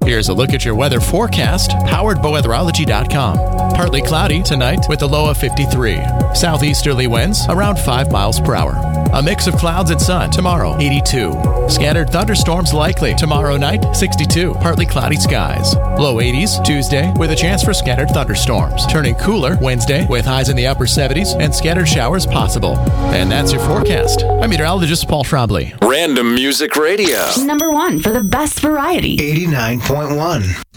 Here's a look at your weather forecast, powered by weatherology.com. Partly cloudy tonight with a low of 53. Southeasterly winds around 5 miles per hour. A mix of clouds and sun tomorrow, 82. Scattered thunderstorms likely tomorrow night, 62. Partly cloudy skies. Low 80s Tuesday with a chance for scattered thunderstorms. Turning cooler Wednesday with highs in the upper 70s and scattered showers possible. And that's your forecast. I'm meteorologist Paul Trombley. Random Music Radio. Number 1 for the best variety. 89.1.